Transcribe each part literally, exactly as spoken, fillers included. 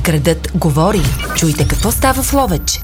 Градът говори. Чуйте какво става в Ловеч.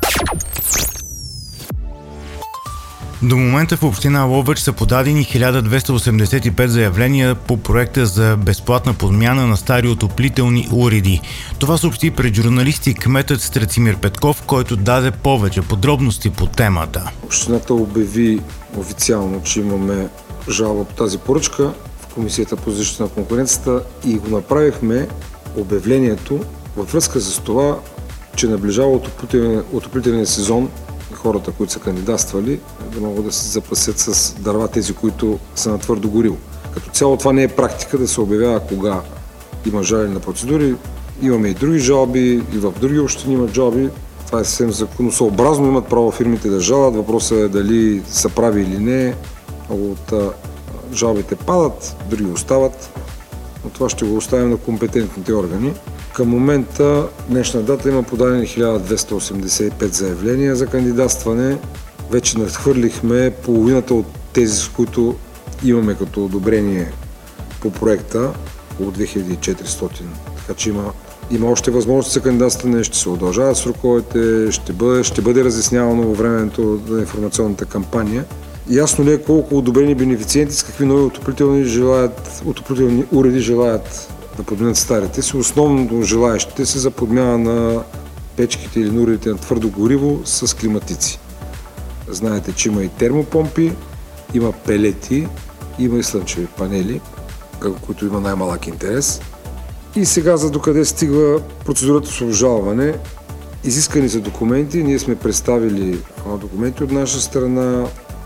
До момента в община Ловеч са подадени хиляда двеста осемдесет и пет заявления по проекта за безплатна подмяна на стари отоплителни уреди. Това съобщи пред журналисти кметът Страцимир Петков, който даде повече подробности по темата. Общината обяви официално, че имаме жалба по тази поръчка в Комисията по защита на конкуренцията и го направихме обявлението във връзка с това, че наближава отоплителен, отоплителен сезон. Хората, които са кандидатствали, да могат да се запасят с дърва тези, които са на твърдо гориво. Като цяло това не е практика да се обявява кога има жалени на процедури. Имаме и други жалби, и в други общини имат жалби. Това е съвсем законосъобразно, имат право фирмите да жалят. Въпросът е дали са прави или не. Много от а, жалбите падат, други остават. Но това ще го оставим на компетентните органи. Към момента, днешна дата, има подадени хиляда двеста осемдесет и пет заявления за кандидатстване. Вече надхвърлихме половината от тези, с които имаме като одобрение по проекта, около две хиляди и четиристотин. Така че има, има още възможности за кандидатстване, ще се удължават сроковете, ще бъде, ще бъде разяснявано във времето на информационната кампания. Ясно ли е колко одобрени бенефициенти с какви нови отоплителни, желаят, отоплителни уреди желаят да подменят старите си. Основното желаещите са за подмяна на печките или уредите на твърдо гориво с климатици. Знаете, че има и термопомпи, има пелети, има и слънчеви панели, които има най-малък интерес. И сега за докъде стигва процедурата с обжалване. Изискани са документи, ние сме представили документи от наша страна,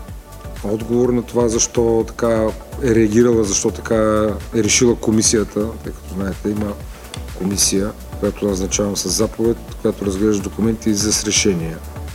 отговор на това защо така е реагирала, защо така е решила комисията, тъй като знаете, има комисия, която назначавам с заповед, която разглежда документи за с решения.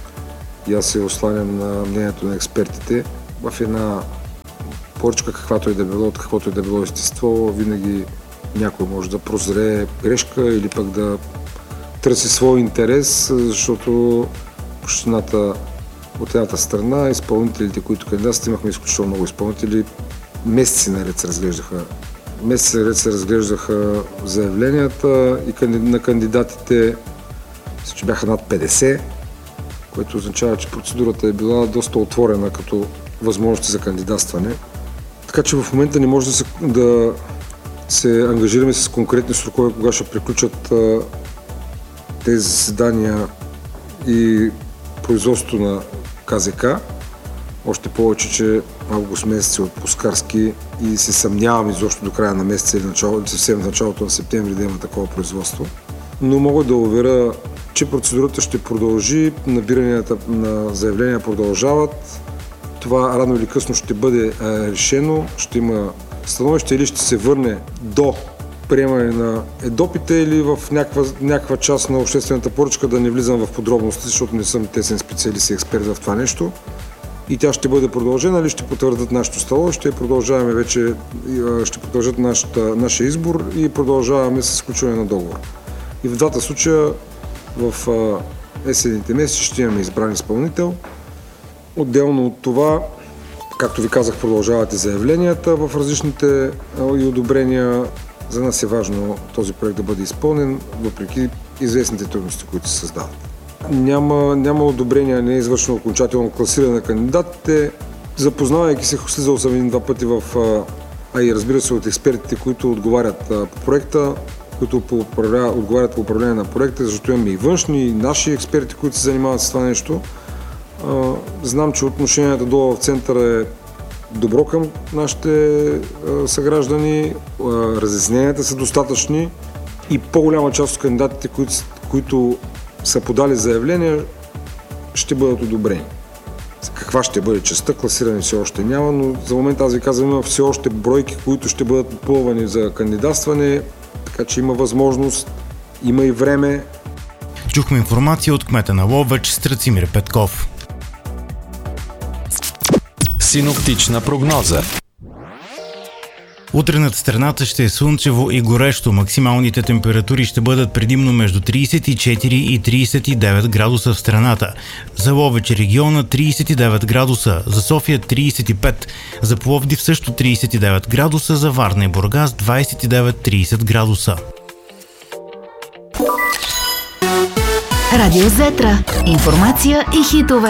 И аз се осланям на мнението на експертите. В една поръчка, каквато и да било, от каквото и да било естество, винаги някой може да прозре грешка или пък да търси свой интерес, защото общината от едната страна, изпълнителите, които кандидатстват, имахме изключително много изпълнители, месеци наред се разглеждаха. Месеци наред се разглеждаха заявленията и на кандидатите, че бяха над петдесет, което означава, че процедурата е била доста отворена като възможности за кандидатстване. Така че в момента не може да се, да се ангажираме с конкретни срокове, кога ще приключат а, тези заседания и производството на КЗК. Още повече, че август месец е отпускарски и се съмнявам изобщо до края на месеца или начало, съвсем в началото на септември да има такова производство. Но мога да уверя, че процедурата ще продължи, набиранията на заявления продължават. Това рано или късно ще бъде решено, ще има становище или ще се върне до приемане на ЕДОП-ите или в някаква, някаква част на обществената поръчка, да не влизам в подробности, защото не съм тесен специалист и експерт в това нещо. И тя ще бъде продължена или ще потвърдят нашето становище, продължаваме вече, ще продължат нашата, нашия избор и продължаваме с изключване на договор. И в двата случая в есенните месеци ще имаме избран изпълнител. Отделно от това, както ви казах, продължават и заявленията в различните и одобрения. За нас е важно този проект да бъде изпълнен, въпреки известните трудности, които се създават. Няма, няма одобрение, не е извършено окончателно класиране на кандидатите. Запознавайки се, слизал съм един-два пъти в, а и разбира се от експертите, които отговарят по проекта, които отговарят по управление на проекта, защото имаме и външни, и наши експерти, които се занимават с това нещо. Знам, че отношението долу в центъра е добро към нашите съграждани, разясненията са достатъчни и по-голяма част от кандидатите, които, които са подали заявления, ще бъдат одобрени. Каква ще бъде частта, класиране все още няма, но за момента аз ви казвам, има все още бройки, които ще бъдат попълвани за кандидатстване, така че има възможност, има и време. Чухме информация от кмета на Ловеч Страцимир Петков. Синоптична прогноза. Утре над страната ще е слънчево и горещо. Максималните температури ще бъдат предимно между трийсет и четири и трийсет и девет градуса в страната. За Ловеч региона трийсет и девет градуса, за София трийсет и пет, за Пловдив също трийсет и девет градуса, за Варна и Бургас двайсет и девет до трийсет градуса. Радио Зетра. Информация и хитове.